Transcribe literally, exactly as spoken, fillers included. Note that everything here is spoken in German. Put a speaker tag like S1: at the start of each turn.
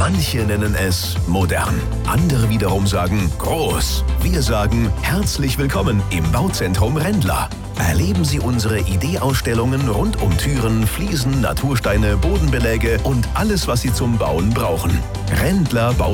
S1: Manche nennen es modern, andere wiederum sagen groß. Wir sagen herzlich willkommen im Bauzentrum Rendler. Erleben Sie unsere Ideeausstellungen rund um Türen, Fliesen, Natursteine, Bodenbeläge und alles, was Sie zum Bauen brauchen. Rendler Bau